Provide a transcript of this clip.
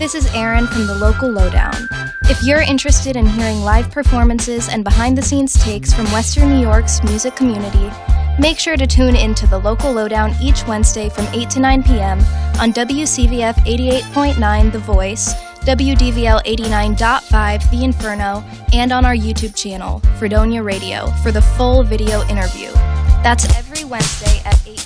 This is Erin from the Local Lowdown. If you're interested in hearing live performances and behind-the-scenes takes from Western New York's music community, make sure to tune into the Local Lowdown each Wednesday from 8 to 9 p.m. on WCVF 88.9 The Voice, WDVL 89.5 The Inferno, and on our YouTube channel, Fredonia Radio, for the full video interview. That's every Wednesday at 8